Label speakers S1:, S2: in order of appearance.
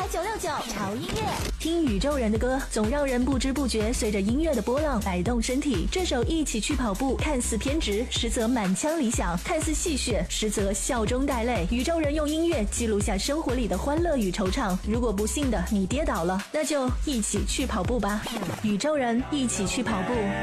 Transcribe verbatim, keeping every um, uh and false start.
S1: 九六九潮音乐。
S2: 听宇宙人的歌，总让人不知不觉随着音乐的波浪摆动身体。这首《一起去跑步》看似偏执，实则满腔理想；看似戏谑，实则笑中带泪。宇宙人用音乐记录下生活里的欢乐与惆怅。如果不幸的你跌倒了，那就一起去跑步吧。宇宙人一起去跑步。